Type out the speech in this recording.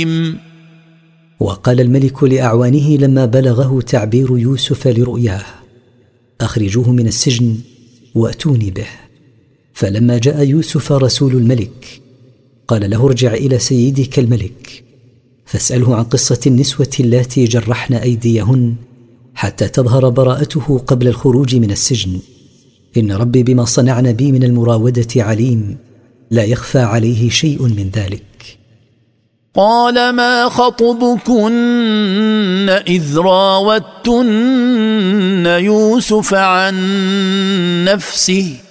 وقال الملك لأعوانه لما بلغه تعبير يوسف لرؤياه: أخرجوه من السجن وأتوني به. فلما جاء يوسف رسول الملك قال له: ارجع إلى سيدك الملك فاسأله عن قصة النسوة اللاتي جرحن أيديهن حتى تظهر براءته قبل الخروج من السجن. إن ربي بما صنعن بي من المراودة عليم، لا يخفى عليه شيء من ذلك. قال: ما خطبكن إذ راوتن يوسف عن نفسه